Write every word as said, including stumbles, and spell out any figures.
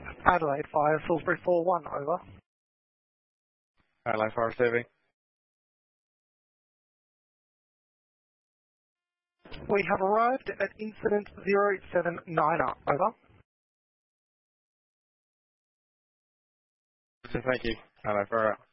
Adelaide Fire, Salisbury four one, over. Adelaide Fire receiving. We have arrived at incident zero seven nine, over. Thank you. Adelaide Fire out.